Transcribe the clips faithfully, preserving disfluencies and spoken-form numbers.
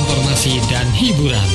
informasi dan hiburan.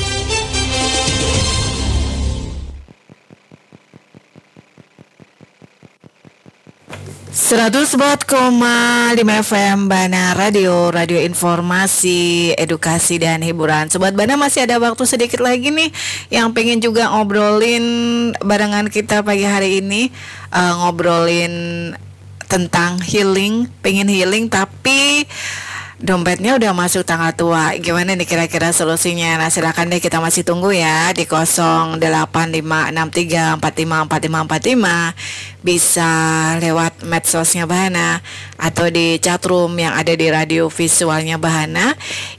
seratus empat koma lima F M Bana Radio, radio informasi, edukasi dan hiburan. Sobat Bana, masih ada waktu sedikit lagi nih yang pengen juga ngobrolin barengan kita pagi hari ini, uh, ngobrolin tentang healing, pengen healing tapi dompetnya udah masuk tanggal tua. Gimana nih kira-kira solusinya? Nah, silakan deh, kita masih tunggu ya di nol delapan lima enam tiga empat lima empat lima empat lima. Bisa lewat medsosnya Bahana atau di chatroom yang ada di radio visualnya Bahana.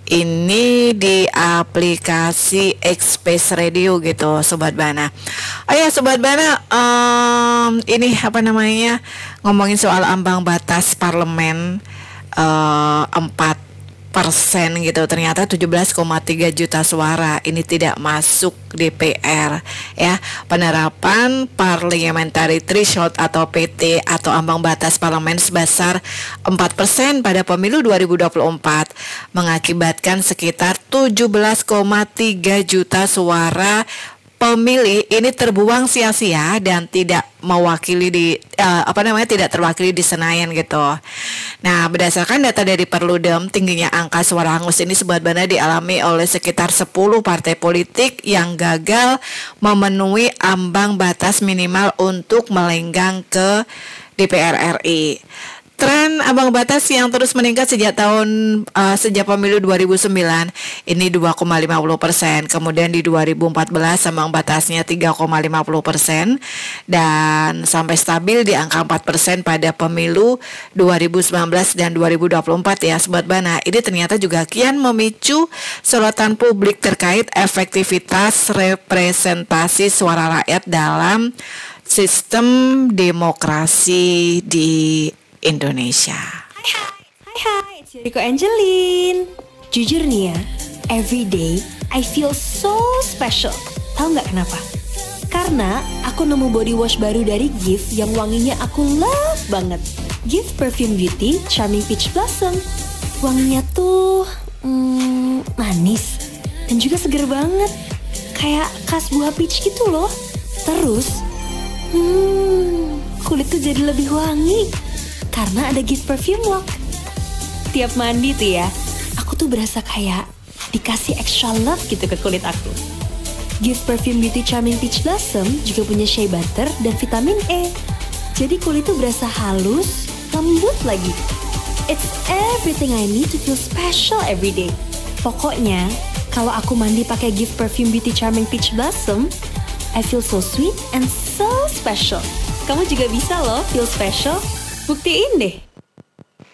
Ini di aplikasi X-Space Radio gitu, Sobat Bana. Oh ya, Sobat Bana, um, ini apa namanya, ngomongin soal ambang batas parlemen Uh, empat persen gitu, ternyata tujuh belas koma tiga juta suara ini tidak masuk D P R ya. Penerapan parliamentary threshold atau P T atau ambang batas parlemen sebesar empat persen pada pemilu dua ribu dua puluh empat mengakibatkan sekitar tujuh belas koma tiga juta suara pemilih ini terbuang sia-sia dan tidak mewakili di uh, apa namanya tidak terwakili di Senayan gitu. Nah, berdasarkan data dari Perludem, tingginya angka suara hangus ini Sobat Bana dialami oleh sekitar sepuluh partai politik yang gagal memenuhi ambang batas minimal untuk melenggang ke D P R R I. Tren ambang batas yang terus meningkat sejak tahun uh, sejak pemilu dua ribu sembilan ini dua koma lima puluh persen. Kemudian di dua ribu empat belas ambang batasnya tiga koma lima puluh persen dan sampai stabil di angka empat persen pada pemilu dua ribu sembilan belas dan dua ribu dua puluh empat ya Sobat Bana. Ini ternyata juga kian memicu sorotan publik terkait efektivitas representasi suara rakyat dalam sistem demokrasi di Indonesia. Hai hai, hai hai, it's Yuriko Angelin. Jujur nih ya, every day I feel so special. Tahu nggak kenapa? Karena aku nemu body wash baru dari Gift yang wanginya aku love banget. Gift Perfume Beauty Charming Peach Blossom. Wanginya tuh hmm, manis dan juga seger banget, kayak khas buah peach gitu loh. Terus, hmm, kulit tuh jadi lebih wangi karena ada Gift Perfume Lock. Tiap mandi tuh ya, aku tuh berasa kayak dikasih extra love gitu ke kulit aku. Gift Perfume Beauty Charming Peach Blossom juga punya shea butter dan vitamin E. Jadi kulit tuh berasa halus, lembut lagi. It's everything I need to feel special every day. Pokoknya, kalau aku mandi pakai Gift Perfume Beauty Charming Peach Blossom, I feel so sweet and so special. Kamu juga bisa loh feel special. Buktiin deh.